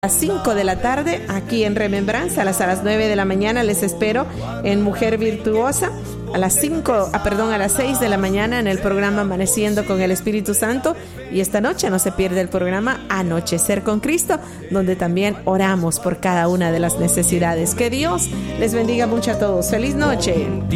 las 5 de la tarde aquí en Remembranza. A las 9 de la mañana les espero en Mujer Virtuosa. A las 6 de la mañana en el programa Amaneciendo con el Espíritu Santo. Y esta noche no se pierde el programa Anochecer con Cristo, donde también oramos por cada una de las necesidades. Que Dios les bendiga mucho a todos. ¡Feliz noche!